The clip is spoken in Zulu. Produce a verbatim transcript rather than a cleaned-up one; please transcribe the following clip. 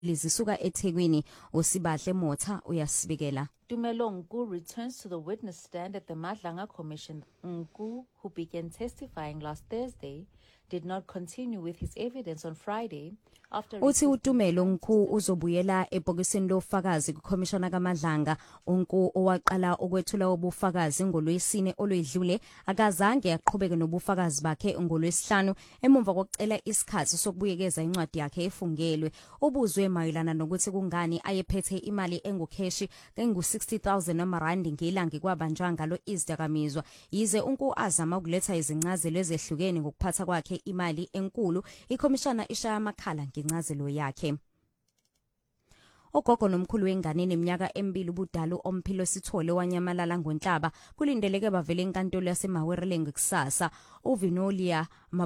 lizisuka eThekwini. uSibahle Motha uyasibikela. Tumelo Nku returns to the witness stand at the Madlanga Commission. Nku, who began testifying last Thursday, did not continue with his evidence on Friday after Uthi uTumelo Nku uzobuyela ebhokisini lofakazi kuKhomishana kaMadlanga. Unku owaqala ukwethula ubufakazi ngolwesine olwedlule akazange aqhubeke nobufakazi bakhe ngolwesihlanu emumva kokucela isikhathi sokubuyekeza incwadi yakhe efungelwe. Ubuzwe mayelana nokuthi kungani ayephethe imali engukheshi engu sixty thousand amarandi ngelanga kwabanjwa ngalo izidakamizwa. Yize Unku azama ukuletha izincazelo ezehlukene ngokuphatha kwakhe imali enkulu, ikhomishana ishaya amakhala ngencazelo yakhe. Ogogo nomkhulu wengane neminyaka emibili ubudala oMphilo Sithole wanyamalala ngoNhlaba kulindeleke bavele enkantolo yaseMawereleng kusasa. uVinolia